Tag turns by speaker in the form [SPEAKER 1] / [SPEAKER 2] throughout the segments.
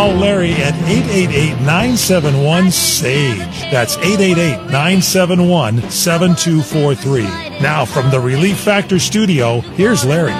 [SPEAKER 1] Call Larry at 888-971-SAGE. That's 888-971-7243. Now from the Relief Factor studio, here's Larry.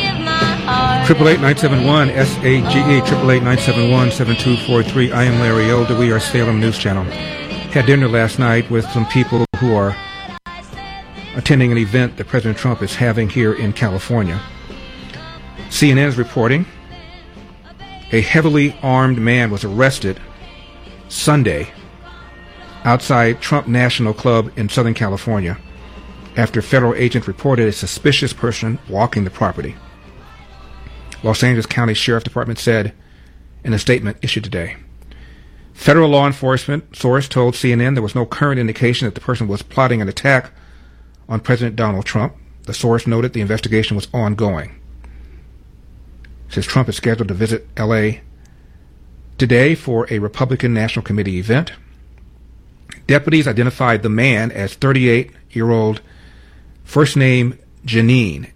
[SPEAKER 2] 888-971-SAGE, 888-971-7243. I am Larry Elder. We are Salem News Channel. Had dinner last night with some people who are attending an event that President Trump is having here in California. CNN is reporting a heavily armed man was arrested Sunday outside Trump National Club in Southern California after federal agents reported a suspicious person walking the property. Los Angeles County Sheriff Department said in a statement issued today. Federal law enforcement source told CNN there was no current indication that the person was plotting an attack on President Donald Trump. The source noted the investigation was ongoing. Says Trump is scheduled to visit L.A. today for a Republican National Committee event. Deputies identified the man as 38-year-old, first name Jeanine,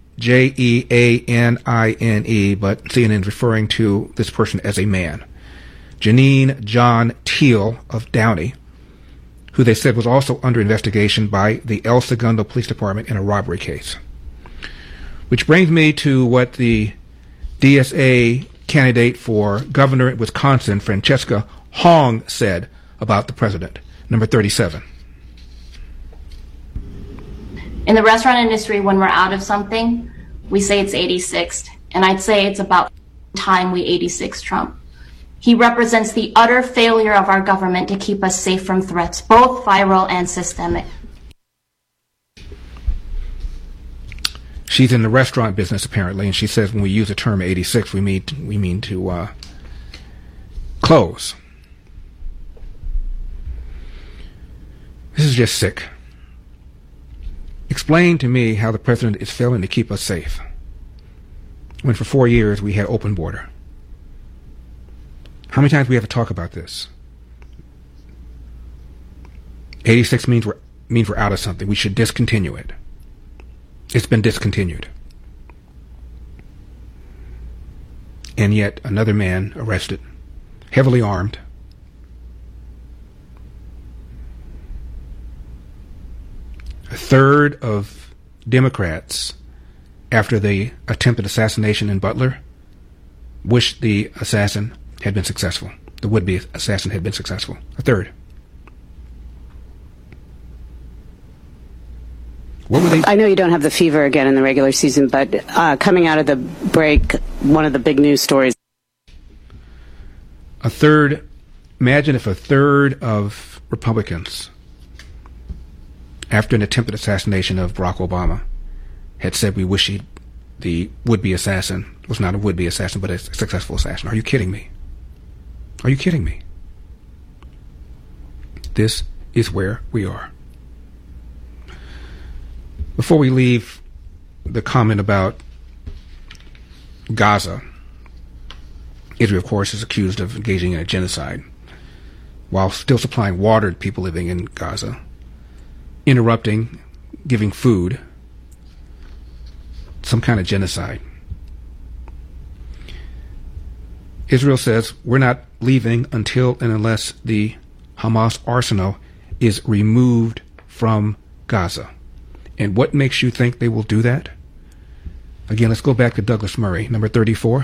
[SPEAKER 2] Jeanine, but CNN is referring to this person as a man. Jeanine John Teal of Downey, who they said was also under investigation by the El Segundo Police Department in a robbery case. Which brings me to what the DSA candidate for governor in Wisconsin, Francesca Hong, said about the president. Number 37.
[SPEAKER 3] In the restaurant industry, when we're out of something, we say it's 86th. And I'd say it's about time we 86 Trump. He represents the utter failure of our government to keep us safe from threats, both viral and systemic.
[SPEAKER 2] She's in the restaurant business, apparently, and she says when we use the term 86, we mean to close. This is just sick. Explain to me how the president is failing to keep us safe when for 4 years we had open border. How many times do we have to talk about this? 86 means we're out of something. We should discontinue it. It's been discontinued. And yet another man arrested, heavily armed. A third of Democrats, after the attempted assassination in Butler, wished the assassin had been successful. The would-be assassin had been successful. A third. What were they?
[SPEAKER 4] I know you don't have the fever again in the regular season, but coming out of the break, one of the big news stories.
[SPEAKER 2] A third. Imagine if a third of Republicans, after an attempted assassination of Barack Obama, had said we wish the would-be assassin was not a would-be assassin, but a successful assassin. Are you kidding me? Are you kidding me? This is where we are. Before we leave the comment about Gaza, Israel, of course, is accused of engaging in a genocide while still supplying water to people living in Gaza, interrupting, giving food, some kind of genocide. Israel says, we're not leaving until and unless the Hamas arsenal is removed from Gaza. And what makes you think they will do that? Again, let's go back to Douglas Murray, number 34.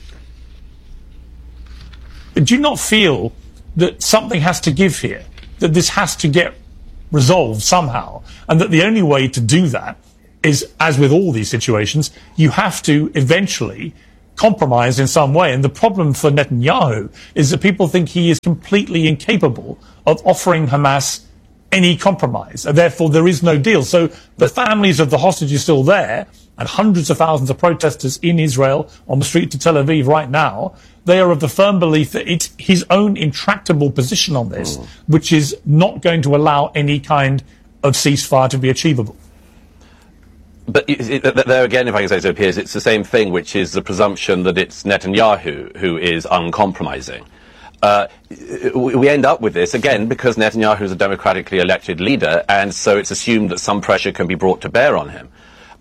[SPEAKER 1] Do you not feel that something has to give here, that this has to get resolved somehow, and that the only way to do that is, as with all these situations, you have to eventually compromise in some way? And the problem for Netanyahu is that people think he is completely incapable of offering Hamas any compromise, and therefore there is no deal. So the families of the hostages are still there, and hundreds of thousands of protesters in Israel on the street to Tel Aviv right now, they are of the firm belief that it's his own intractable position on this, which is not going to allow any kind of ceasefire to be achievable.
[SPEAKER 5] But there again, if I can say so, Piers, it's the same thing, which is the presumption that it's Netanyahu who is uncompromising. We end up with this, again, because Netanyahu is a democratically elected leader, and so it's assumed that some pressure can be brought to bear on him.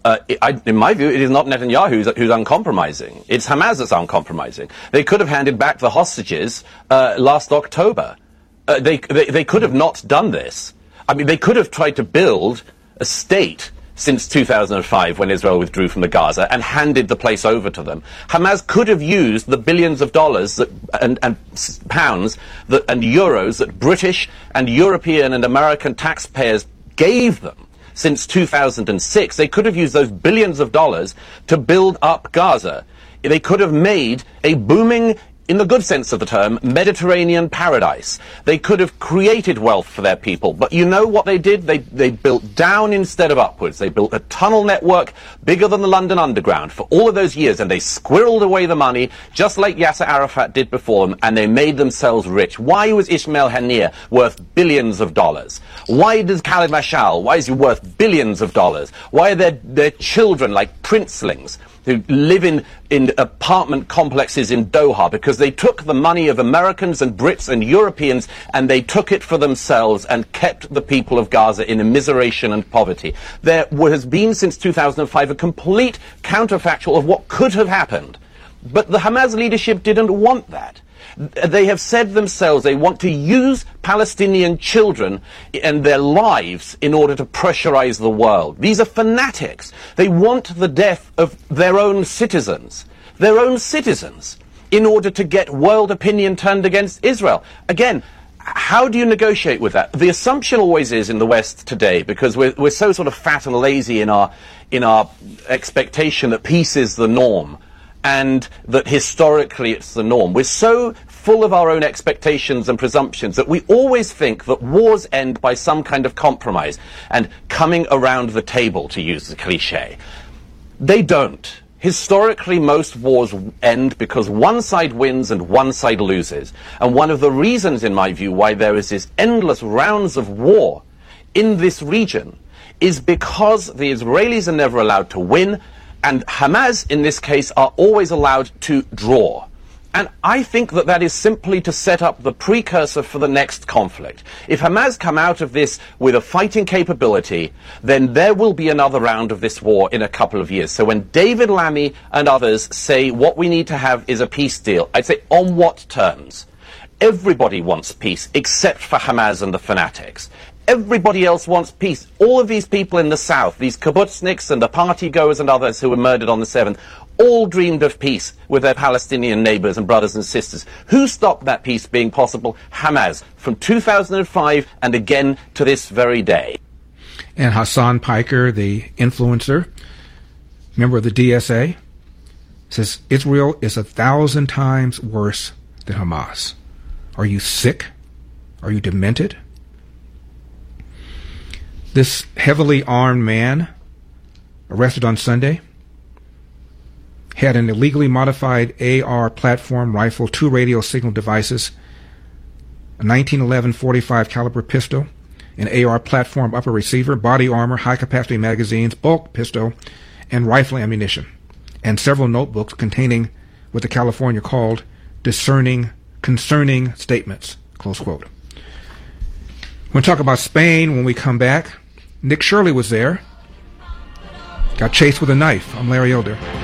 [SPEAKER 5] in my view, it is not Netanyahu who's uncompromising. It's Hamas that's uncompromising. They could have handed back the hostages last October. They could have not done this. I mean, they could have tried to build a state since 2005 when Israel withdrew from the Gaza and handed the place over to them. Hamas could have used the billions of dollars and pounds and euros that British and European and American taxpayers gave them since 2006. They could have used those billions of dollars to build up Gaza. They could have made a booming, in the good sense of the term, Mediterranean paradise. They could have created wealth for their people. But you know what they did? They built down instead of upwards. They built a tunnel network bigger than the London Underground for all of those years, and they squirreled away the money, just like Yasser Arafat did before them, and they made themselves rich. Why was Ismail Haniyeh worth billions of dollars? Why does Khalid Mashal, why is he worth billions of dollars? Why are their children like princelings who live in apartment complexes in Doha? Because they took the money of Americans and Brits and Europeans and they took it for themselves and kept the people of Gaza in immiseration and poverty. There has been since 2005 a complete counterfactual of what could have happened. But the Hamas leadership didn't want that. They have said themselves they want to use Palestinian children and their lives in order to pressurize the world. These are fanatics. They want the death of their own citizens. Their own citizens. In order to get world opinion turned against Israel. Again, how do you negotiate with that? The assumption always is in the West today, because we're so sort of fat and lazy in our expectation that peace is the norm, and that historically it's the norm. We're so full of our own expectations and presumptions that we always think that wars end by some kind of compromise and coming around the table, to use the cliche. They don't. Historically, most wars end because one side wins and one side loses. And one of the reasons, in my view, why there is this endless rounds of war in this region is because the Israelis are never allowed to win, and Hamas, in this case, are always allowed to draw. And I think that that is simply to set up the precursor for the next conflict. If Hamas come out of this with a fighting capability, then there will be another round of this war in a couple of years. So when David Lammy and others say what we need to have is a peace deal, I'd say on what terms? Everybody wants peace except for Hamas and the fanatics. Everybody else wants peace. All of these people in the south, these kibbutzniks and the party goers and others who were murdered on the 7th, all dreamed of peace with their Palestinian neighbors and brothers and sisters. Who stopped that peace being possible? Hamas, from 2005 and again to this very day.
[SPEAKER 2] And Hassan Piker, the influencer, member of the DSA, says Israel is 1,000 times worse than Hamas. Are you sick? Are you demented? This heavily armed man, arrested on Sunday, had an illegally modified AR platform rifle, 2 radio signal devices, a 1911 .45 caliber pistol, an AR platform upper receiver, body armor, high-capacity magazines, bulk pistol, and rifle ammunition, and several notebooks containing what the California called concerning statements, close quote. We'll talk about Spain when we come back. Nick Shirley was there. Got chased with a knife. I'm Larry Elder.